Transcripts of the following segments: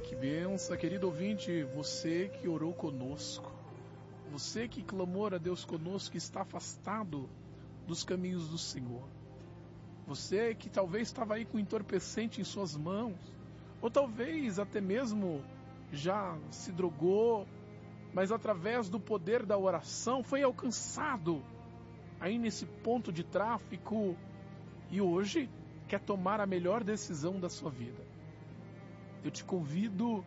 Que benção, querido ouvinte, você que orou conosco, você que clamou a Deus conosco, que está afastado dos caminhos do Senhor. Você que talvez estava aí com o entorpecente em suas mãos, ou talvez até mesmo já se drogou, mas através do poder da oração foi alcançado aí nesse ponto de tráfico e hoje quer tomar a melhor decisão da sua vida. Eu te convido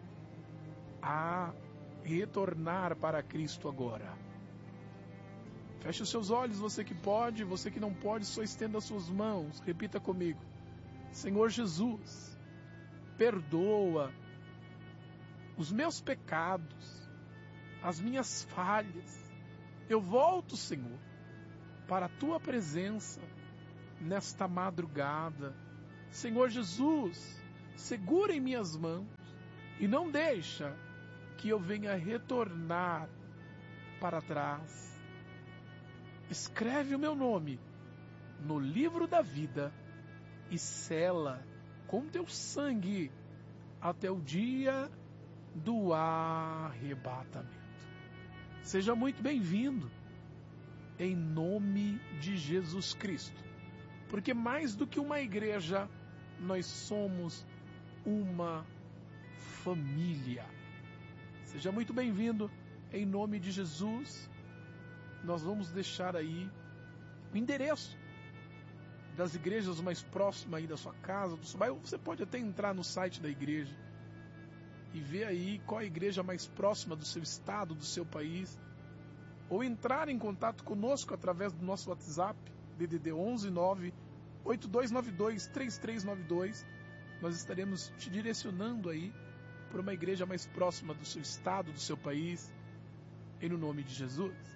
a retornar para Cristo agora. Feche os seus olhos, você que pode, você que não pode, só estenda as suas mãos. Repita comigo: Senhor Jesus, perdoa os meus pecados, as minhas falhas. Eu volto, Senhor, para a Tua presença nesta madrugada. Senhor Jesus, segura em minhas mãos e não deixa que eu venha retornar para trás. Escreve o meu nome no livro da vida e sela com teu sangue até o dia do arrebatamento. Seja muito bem-vindo em nome de Jesus Cristo, porque mais do que uma igreja, nós somos uma família. Seja muito bem-vindo em nome de Jesus. Nós vamos deixar aí o endereço das igrejas mais próximas aí da sua casa, do seu bairro. Você pode até entrar no site da igreja e ver aí qual a igreja mais próxima do seu estado, do seu país, ou entrar em contato conosco através do nosso WhatsApp, DDD 11 9 8292 3392. Nós estaremos te direcionando aí para uma igreja mais próxima do seu estado, do seu país, em nome de Jesus.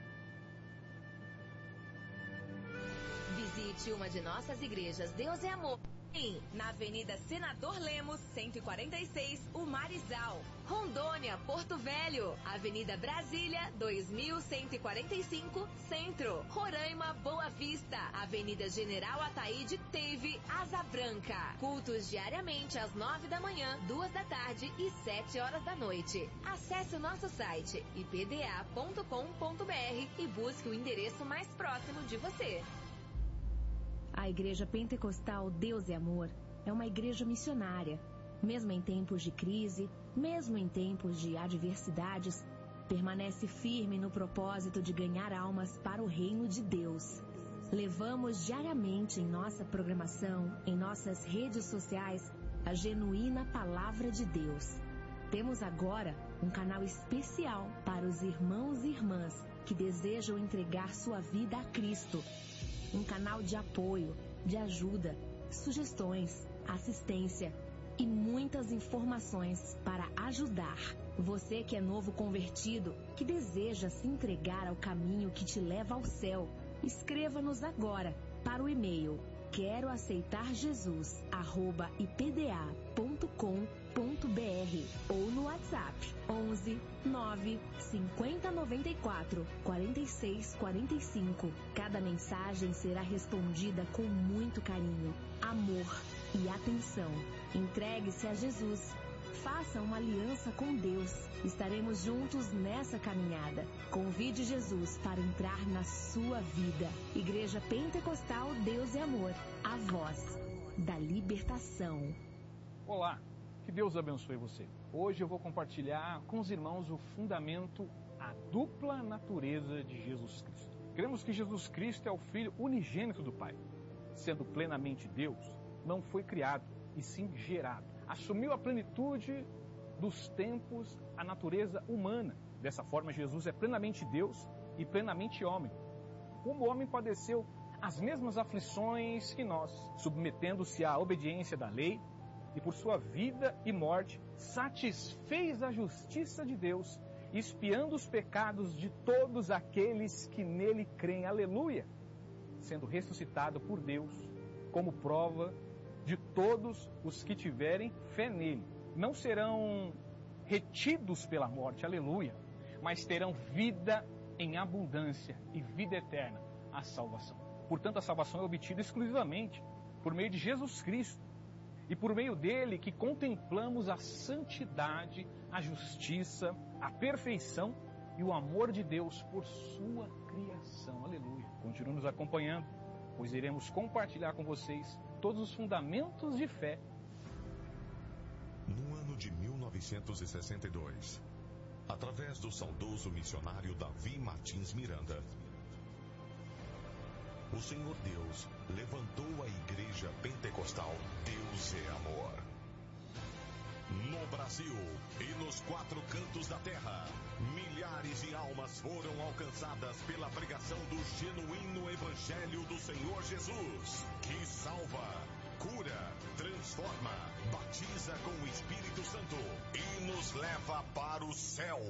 Visite uma de nossas igrejas. Deus é Amor. Na Avenida Senador Lemos, 146, Umarizal. Rondônia, Porto Velho. Avenida Brasília, 2145, Centro. Roraima, Boa Vista. Avenida General Ataíde Teve, Asa Branca. Cultos diariamente às 9 da manhã, 2 da tarde e 7 horas da noite. Acesse o nosso site ipda.com.br e busque o endereço mais próximo de você. A Igreja Pentecostal Deus é Amor é uma igreja missionária. Mesmo em tempos de crise, mesmo em tempos de adversidades, permanece firme no propósito de ganhar almas para o reino de Deus. Levamos diariamente em nossa programação, em nossas redes sociais, a genuína Palavra de Deus. Temos agora um canal especial para os irmãos e irmãs que desejam entregar sua vida a Cristo. Um canal de apoio, de ajuda, sugestões, assistência e muitas informações para ajudar. Você que é novo convertido, que deseja se entregar ao caminho que te leva ao céu, escreva-nos agora para o e-mail queroaceitarjesus@ipda.com.br ou no WhatsApp 11 9 50 94 46 45. Cada mensagem será respondida com muito carinho, amor e atenção. Entregue-se a Jesus. Faça uma aliança com Deus. Estaremos juntos nessa caminhada. Convide Jesus para entrar na sua vida. Igreja Pentecostal Deus é Amor, a voz da libertação. Olá, que Deus abençoe você. Hoje eu vou compartilhar com os irmãos o fundamento, a dupla natureza de Jesus Cristo. Cremos que Jesus Cristo é o Filho unigênito do Pai. Sendo plenamente Deus, não foi criado, e sim gerado. Assumiu a plenitude dos tempos, a natureza humana. Dessa forma, Jesus é plenamente Deus e plenamente homem. Como homem padeceu as mesmas aflições que nós, submetendo-se à obediência da lei, e por sua vida e morte, satisfez a justiça de Deus, expiando os pecados de todos aqueles que nele creem. Aleluia! Sendo ressuscitado por Deus, como prova de todos os que tiverem fé nele. Não serão retidos pela morte, aleluia, mas terão vida em abundância e vida eterna, a salvação. Portanto, a salvação é obtida exclusivamente por meio de Jesus Cristo. e por meio dele que contemplamos a santidade, a justiça, a perfeição e o amor de Deus por sua criação. Aleluia. Continue nos acompanhando, pois iremos compartilhar com vocês todos os fundamentos de fé. No ano de 1962, através do saudoso missionário Davi Martins Miranda, o Senhor Deus levantou a Igreja Pentecostal Deus é Amor. No Brasil e nos 4 cantos da terra, milhares de almas foram alcançadas pela pregação do genuíno Evangelho do Senhor Jesus, que salva, cura, transforma, batiza com o Espírito Santo e nos leva para o céu.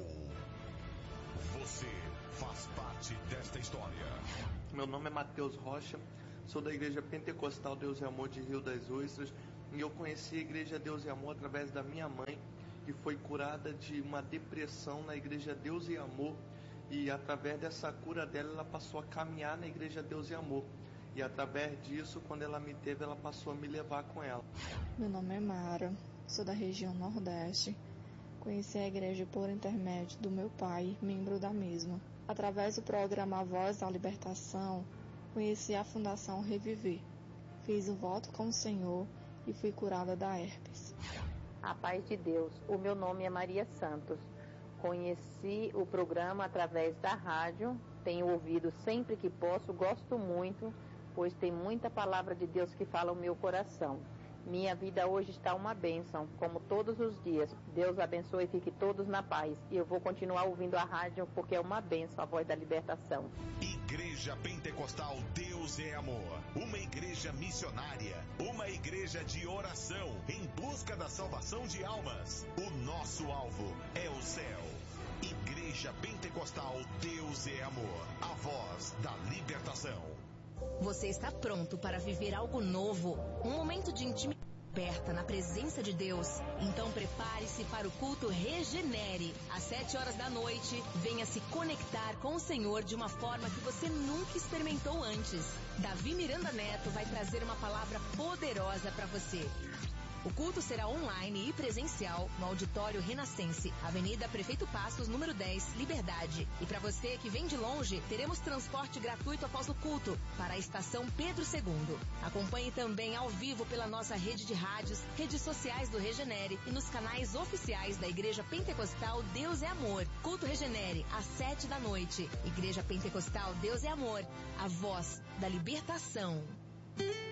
Você faz parte desta história. Meu nome é Matheus Rocha, sou da Igreja Pentecostal Deus e Amor de Rio das Ostras, e eu conheci a Igreja Deus e Amor através da minha mãe, que foi curada de uma depressão na Igreja Deus e Amor, e através dessa cura dela, ela passou a caminhar na Igreja Deus e Amor. E através disso, quando ela me teve, ela passou a me levar com ela. Meu nome é Mara, sou da região Nordeste. Conheci a igreja por intermédio do meu pai, membro da mesma. Através do programa A Voz da Libertação, conheci a Fundação Reviver. Fiz um voto com o Senhor e fui curada da herpes. A paz de Deus. O meu nome é Maria Santos. Conheci o programa através da rádio. Tenho ouvido sempre que posso, gosto muito, pois tem muita palavra de Deus que fala o meu coração. Minha vida hoje está uma bênção, como todos os dias. Deus abençoe e fique todos na paz. E eu vou continuar ouvindo a rádio porque é uma bênção, a voz da libertação. Igreja Pentecostal Deus é Amor. Uma igreja missionária. Uma igreja de oração em busca da salvação de almas. O nosso alvo é o céu. Igreja Pentecostal Deus é Amor. A voz da libertação. Você está pronto para viver algo novo? Um momento de intimidade aberta na presença de Deus? Então prepare-se para o culto Regenere. Às 7 horas da noite, venha se conectar com o Senhor de uma forma que você nunca experimentou antes. Davi Miranda Neto vai trazer uma palavra poderosa para você. O culto será online e presencial no Auditório Renascense, Avenida Prefeito Passos, número 10, Liberdade. E para você que vem de longe, teremos transporte gratuito após o culto para a estação Pedro II. Acompanhe também ao vivo pela nossa rede de rádios, redes sociais do Regenere e nos canais oficiais da Igreja Pentecostal Deus é Amor. Culto Regenere, às 7 da noite. Igreja Pentecostal Deus é Amor, a voz da libertação.